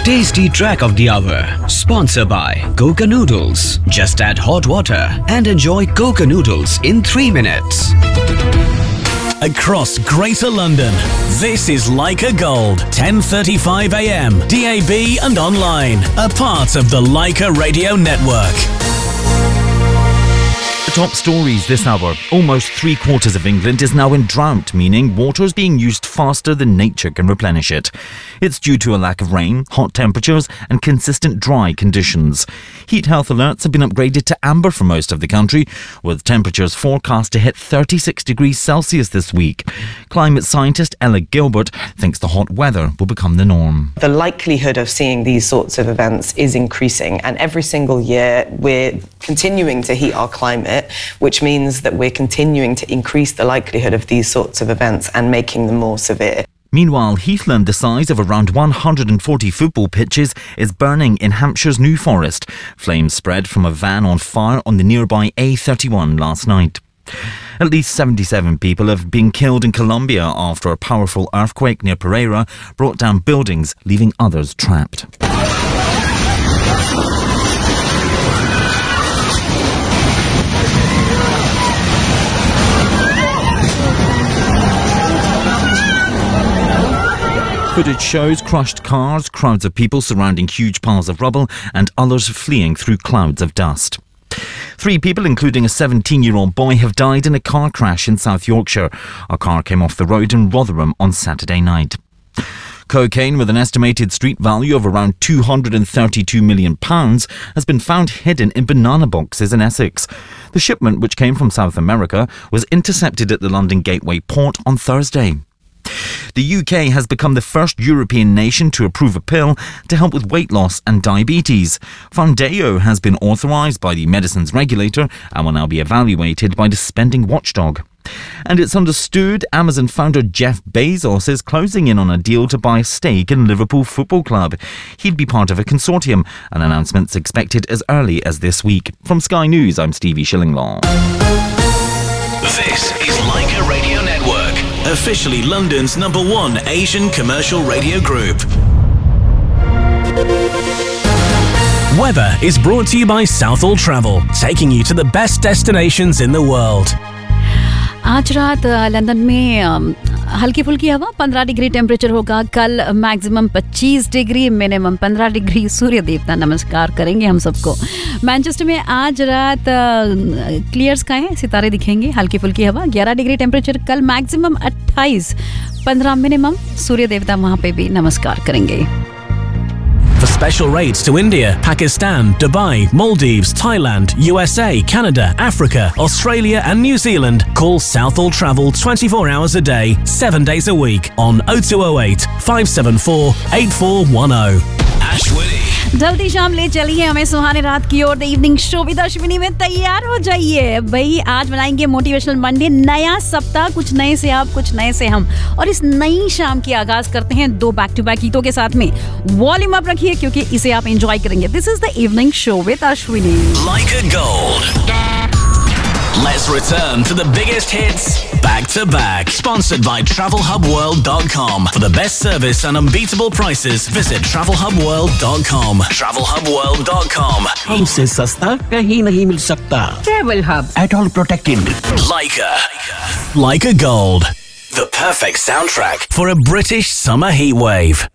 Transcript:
Tasty track of the hour, sponsored by Coca Noodles. Just add hot water and enjoy Coca Noodles in 3 minutes. Across Greater London, this is Leica Gold, 10:35 a.m. DAB and online, a part of the Leica Radio Network. Top stories this hour. Almost 3/4 of England is now in drought, meaning water is being used faster than nature can replenish it. It's due to a lack of rain, hot temperatures and consistent dry conditions. Heat health alerts have been upgraded to amber for most of the country, with temperatures forecast to hit 36 degrees Celsius this week. Climate scientist Ella Gilbert thinks the hot weather will become the norm. The likelihood of seeing these sorts of events is increasing, and every single year we're continuing to heat our climate, which means that we're continuing to increase the likelihood of these sorts of events and making them more severe. Meanwhile, heathland the size of around 140 football pitches is burning in Hampshire's New Forest. Flames spread from a van on fire on the nearby A31 last night. At least 77 people have been killed in Colombia after a powerful earthquake near Pereira brought down buildings, leaving others trapped. Footage shows crushed cars, crowds of people surrounding huge piles of rubble and others fleeing through clouds of dust. 3 people, including a 17-year-old boy, have died in a car crash in South Yorkshire. A car came off the road in Rotherham on Saturday night. Cocaine with an estimated street value of around £232 million has been found hidden in banana boxes in Essex. The shipment, which came from South America, was intercepted at the London Gateway port on Thursday. The UK has become the first European nation to approve a pill to help with weight loss and diabetes. Foundayo has been authorised by the medicines regulator and will now be evaluated by the spending watchdog. And it's understood Amazon founder Jeff Bezos is closing in on a deal to buy a stake in Liverpool Football Club. He'd be part of a consortium. An announcement's expected as early as this week. From Sky News, I'm Stevie Shillinglaw. This is Leica Radio Network, officially London's #1 Asian commercial radio group. Weather is brought to you by Southall Travel, taking you to the best destinations in the world. आज रात London में हल्की फुल्की हवा, 15 degree temperature होगा. कल maximum 25 degree, minimum 15 degree. सूर्य देवता नमस्कार करेंगे हम सबको. मैनचेस्टर में आज रात क्लियर स्काई है, सितारे दिखेंगे, हल्की फुल्की हवा, 11 डिग्री टेम्परेचर. कल मैक्सिमम 28, 15 मिनिमम. सूर्य देवता वहाँ पे भी नमस्कार करेंगे. For special rates to India, Pakistan, Dubai, Maldives, Thailand, USA, Canada, Africa, Australia and New Zealand, call Southall Travel 24 hours a day, 7 days a week on 0208 574 8410. Ashwini. जल्दी शाम ले चलिए हमें सुहाने रात की ओर. The evening show with Ashwini में तैयार हो जाइए भाई. आज बनाएंगे मोटिवेशनल मंडे. नया सप्ताह, कुछ नए से आप, कुछ नए से हम. और इस नई शाम की आगाज करते हैं 2 बैक टू बैक गीतों के साथ में. वॉल्यूम अप रखिए क्योंकि इसे आप एंजॉय करेंगे. This is the evening show with Ashwini. Leica Gold. Let's return to the biggest hits back to back. Sponsored by TravelHubWorld.com. For the best service and unbeatable prices, visit TravelHubWorld.com. TravelHubWorld.com. हमसे सस्ता कहीं नहीं मिल सकता. Travel Hub. At all protected. Leica. Leica Gold. The perfect soundtrack for a British summer heatwave.